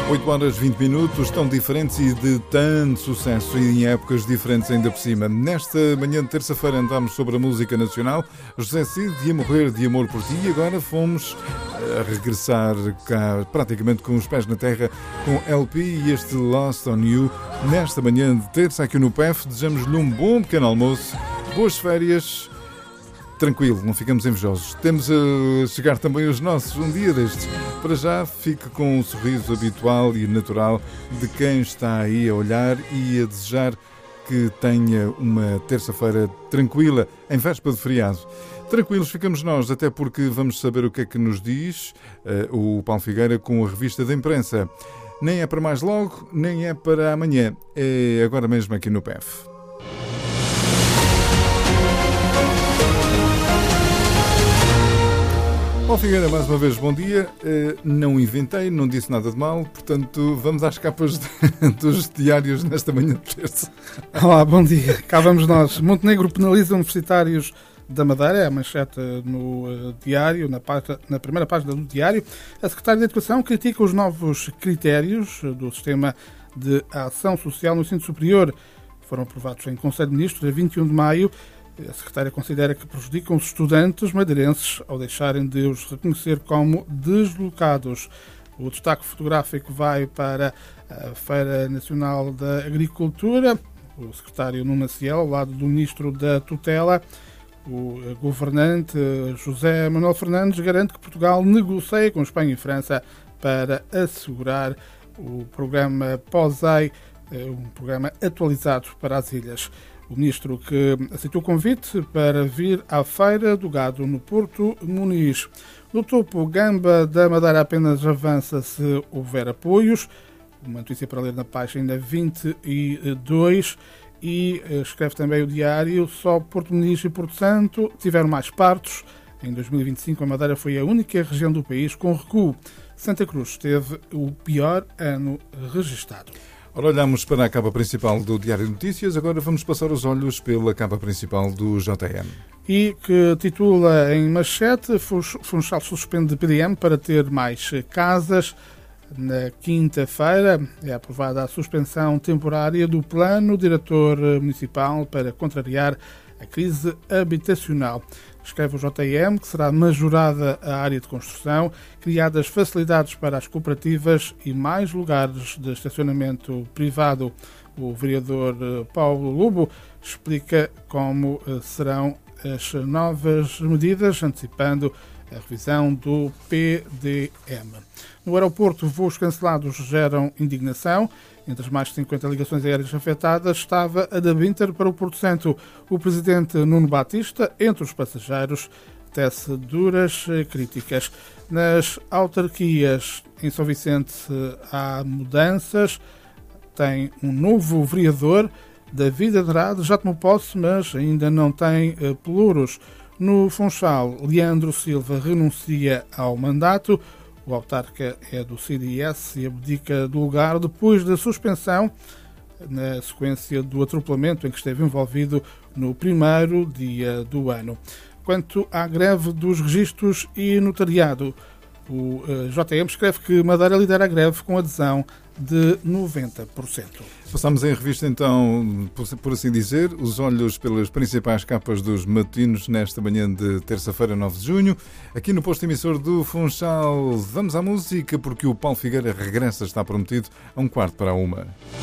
8 horas 20 minutos, tão diferentes e de tanto sucesso e em épocas diferentes ainda por cima. Nesta manhã de terça-feira andámos sobre a música nacional. José Cid ia morrer de amor por ti e agora fomos a regressar cá praticamente com os pés na terra com LP e este Lost on You. Nesta manhã de terça aqui no PEF, desejamos-lhe um bom pequeno almoço, boas férias. Tranquilo, não ficamos invejosos. Temos a chegar também os nossos, um dia destes. Para já, fique com o sorriso habitual e natural de quem está aí a olhar e a desejar que tenha uma terça-feira tranquila, em véspera de feriado. Tranquilos ficamos nós, até porque vamos saber o que é que nos diz o Paulo Figueira com a revista da imprensa. Nem é para mais logo, nem é para amanhã. É agora mesmo aqui no PEF. Paulo Figueira, mais uma vez, bom dia. Não inventei, não disse nada de mal, portanto, vamos às capas dos diários nesta manhã de terça. Olá, bom dia. Cá vamos nós. Montenegro penaliza universitários da Madeira, é a manchete no diário, na primeira página do diário. A secretária de Educação critica os novos critérios do sistema de ação social no ensino superior. Foram aprovados em Conselho de Ministros a 21 de maio. A secretária considera que prejudicam os estudantes madeirenses ao deixarem de os reconhecer como deslocados. O destaque fotográfico vai para a Feira Nacional da Agricultura. O secretário Nuno Maciel, ao lado do ministro da tutela, o governante José Manuel Fernandes, garante que Portugal negocia com Espanha e França para assegurar o programa POSEI, um programa atualizado para as ilhas. O ministro que aceitou o convite para vir à Feira do Gado no Porto Muniz. No topo, Gamba da Madeira apenas avança se houver apoios. Uma notícia para ler na página 22. E escreve também o diário: só Porto Muniz e Porto Santo tiveram mais partos. Em 2025, a Madeira foi a única região do país com recuo. Santa Cruz teve o pior ano registado. Ora, olhamos para a capa principal do Diário de Notícias, agora vamos passar os olhos pela capa principal do JM. E que titula em manchete: Funchal suspende PDM para ter mais casas. Na quinta-feira é aprovada a suspensão temporária do plano diretor municipal para contrariar a crise habitacional. Escreve o JM que será majorada a área de construção, criadas facilidades para as cooperativas e mais lugares de estacionamento privado. O vereador Paulo Lobo explica como serão as novas medidas, antecipando a revisão do PDM. No aeroporto, voos cancelados geram indignação. Entre as mais de 50 ligações aéreas afetadas estava a da Binter para o Porto Santo. O presidente Nuno Batista, entre os passageiros, tece duras críticas. Nas autarquias em São Vicente há mudanças. Tem um novo vereador, David Andrade, já tomou posse, mas ainda não tem pelouros. No Funchal, Leandro Silva renuncia ao mandato. O autarca é do CDS e abdica do lugar depois da suspensão, na sequência do atropelamento em que esteve envolvido no primeiro dia do ano. Quanto à greve dos registros e notariado, o JM escreve que Madeira lidera a greve com adesão de 90%. Passamos em revista então, por assim dizer, os olhos pelas principais capas dos matutinos nesta manhã de terça-feira, 9 de junho. Aqui no posto emissor do Funchal, vamos à música porque o Paulo Figueira regressa, está prometido, a 1:15 para 1.